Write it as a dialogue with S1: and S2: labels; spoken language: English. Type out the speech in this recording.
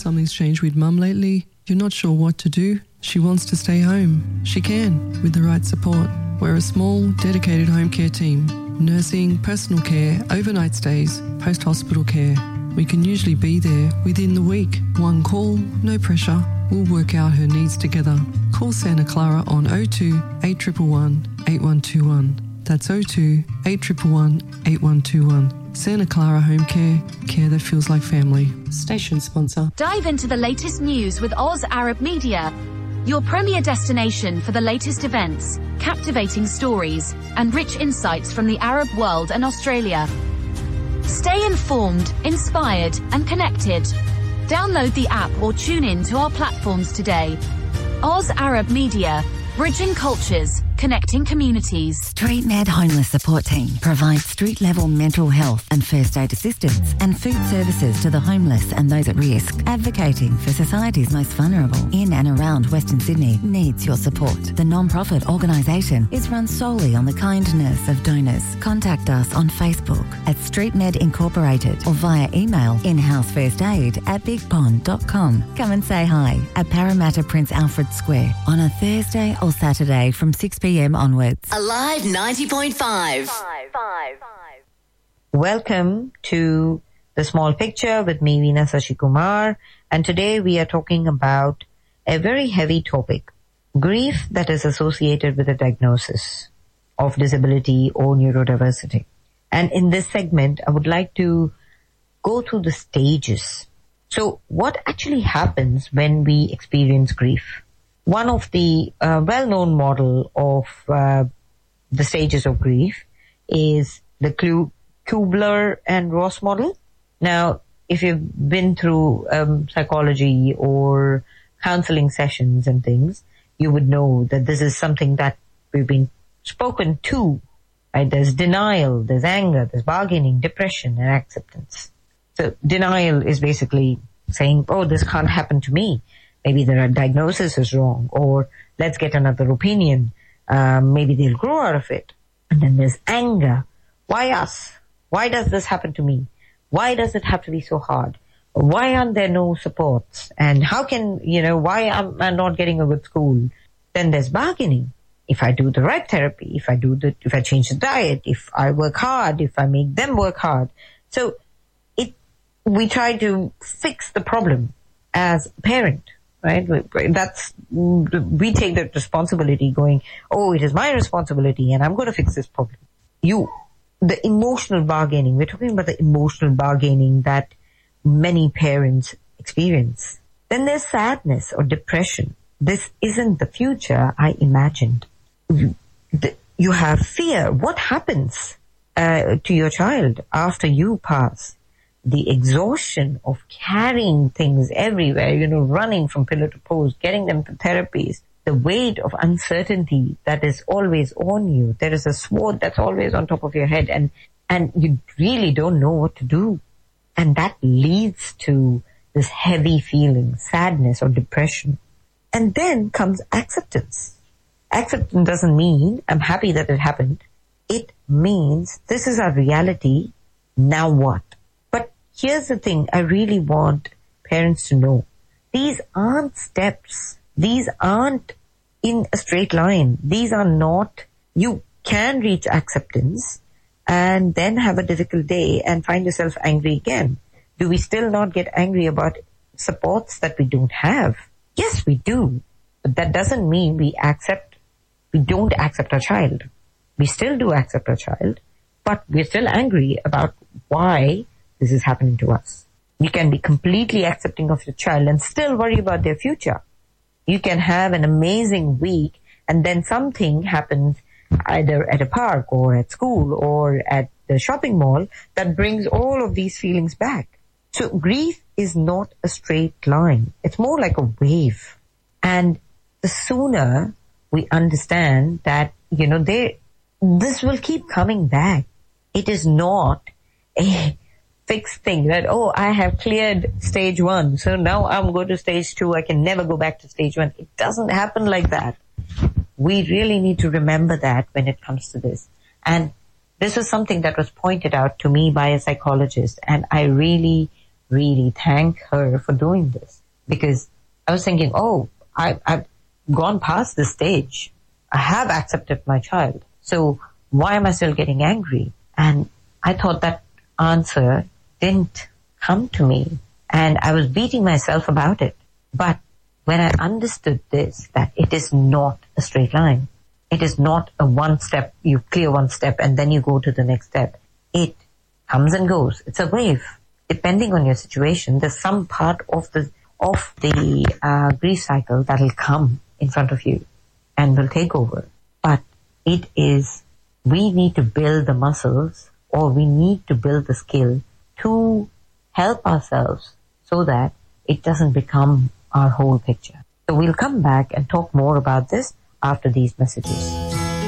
S1: something's changed with Mum lately, you're not sure what to do, she wants to stay home. She can, with the right support. We're a small, dedicated home care team. Nursing, personal care, overnight stays, post-hospital care. We can usually be there within the week. One call, no pressure. We'll work out her needs together. Call Santa Clara on 02 8111 8121. That's 02 8111 8121. Santa Clara Home Care, care that feels like family. Station sponsor.
S2: Dive into the latest news with Oz Arab Media, your premier destination for the latest events, captivating stories, and rich insights from the Arab world and Australia. Stay informed, inspired, and connected. Download the app or tune in to our platforms today. Oz Arab Media, bridging cultures, connecting communities.
S3: Street Med Homeless Support Team provides street-level mental health and first aid assistance and food services to the homeless and those at risk. Advocating for society's most vulnerable in and around Western Sydney needs your support. The non-profit organisation is run solely on the kindness of donors. Contact us on Facebook at Street Med Incorporated or via email inhousefirstaid@bigpond.com. Come and say hi at Parramatta Prince Alfred Square on a Thursday or Saturday from 6 p.m. onwards.
S4: Alive 90.5.
S5: Welcome to The Small Picture with me, Veena Sasikumar, and today we are talking about a very heavy topic, grief that is associated with a diagnosis of disability or neurodiversity. And in this segment, I would like to go through the stages. So what actually happens when we experience grief? One of the well-known model of the stages of grief is the Kubler and Ross model. Now, if you've been through psychology or counseling sessions and things, you would know that this is something that we've been spoken to. Right? There's denial, there's anger, there's bargaining, depression, and acceptance. So denial is basically saying, oh, this can't happen to me. Maybe their diagnosis is wrong, or let's get another opinion. Maybe they'll grow out of it. And then there's anger. Why us? Why does this happen to me? Why does it have to be so hard? Why aren't there no supports? And how can, why am I not getting a good school? Then there's bargaining. If I do the right therapy, if I change the diet, if I work hard, if I make them work hard. So we try to fix the problem as a parent. Right? We take that responsibility going, oh, it is my responsibility and I'm going to fix this problem. The emotional bargaining, we're talking about the emotional bargaining that many parents experience. Then there's sadness or depression. This isn't the future I imagined. You have fear. What happens to your child after you pass? The exhaustion of carrying things everywhere, running from pillar to post, getting them to therapies, the weight of uncertainty that is always on you. There is a sword that's always on top of your head and you really don't know what to do. And that leads to this heavy feeling, sadness or depression. And then comes acceptance. Acceptance doesn't mean I'm happy that it happened. It means this is our reality. Now what? Here's the thing I really want parents to know. These aren't steps. These aren't in a straight line. These are not, you can reach acceptance and then have a difficult day and find yourself angry again. Do we still not get angry about supports that we don't have? Yes, we do. But that doesn't mean we don't accept our child. We still do accept our child, but we're still angry about why this is happening to us. You can be completely accepting of your child and still worry about their future. You can have an amazing week and then something happens either at a park or at school or at the shopping mall that brings all of these feelings back. So grief is not a straight line. It's more like a wave. And the sooner we understand that, this will keep coming back. It is not a fixed thing that, oh, I have cleared stage 1, so now I'm going to stage 2. I can never go back to stage 1. It doesn't happen like that. We really need to remember that when it comes to this. And this was something that was pointed out to me by a psychologist, and I really really thank her for doing this, because I was thinking, I've gone past this stage. I have accepted my child. So why am I still getting angry? And I thought that answer didn't come to me, and I was beating myself about it. But when I understood this, that it is not a straight line, it is not a one step, you clear one step and then you go to the next step. It comes and goes. It's a wave. Depending on your situation, there's some part of the grief cycle that will come in front of you and will take over. But we need to build the muscles, or we need to build the skill to help ourselves so that it doesn't become our whole picture. So we'll come back and talk more about this after these messages.